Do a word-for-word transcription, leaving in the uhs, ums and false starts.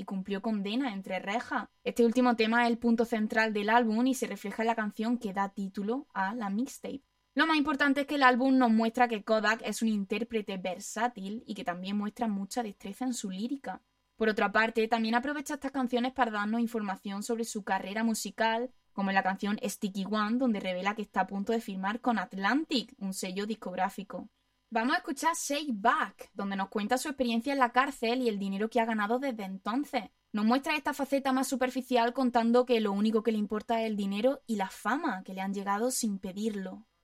cumplió condena entre rejas. Este último tema es el punto central del álbum y se refleja en la canción que da título a la mixtape. Lo más importante es que el álbum nos muestra que Kodak es un intérprete versátil y que también muestra mucha destreza en su lírica. Por otra parte, también aprovecha estas canciones para darnos información sobre su carrera musical, como en la canción Sticky One, donde revela que está a punto de firmar con Atlantic, un sello discográfico. Vamos a escuchar Shake Back, donde nos cuenta su experiencia en la cárcel y el dinero que ha ganado desde entonces. Nos muestra esta faceta más superficial contando que lo único que le importa es el dinero y la fama que le han llegado sin pedirlo.